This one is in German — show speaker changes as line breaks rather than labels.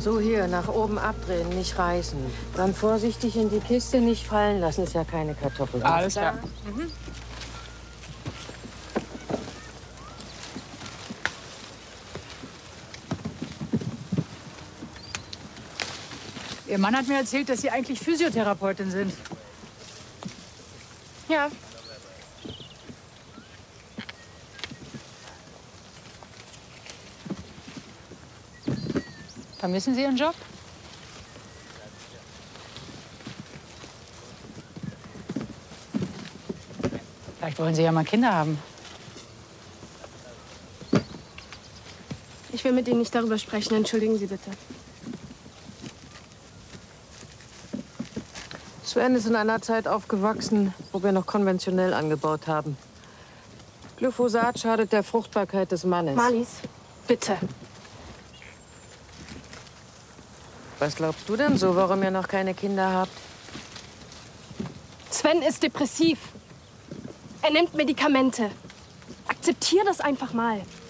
So, hier, nach oben abdrehen, nicht reißen. Dann vorsichtig in die Kiste, nicht fallen lassen, ist ja keine Kartoffel.
Alles klar.
Mhm.
Ihr Mann hat mir erzählt, dass Sie eigentlich Physiotherapeutin sind.
Ja.
Vermissen Sie Ihren Job? Vielleicht wollen Sie ja mal Kinder haben.
Ich will mit Ihnen nicht darüber sprechen. Entschuldigen Sie bitte.
Sven ist in einer Zeit aufgewachsen, wo wir noch konventionell angebaut haben. Glyphosat schadet der Fruchtbarkeit des Mannes.
Marlies, bitte.
Was glaubst du denn so, warum ihr noch keine Kinder habt?
Sven ist depressiv. Er nimmt Medikamente. Akzeptier das einfach mal.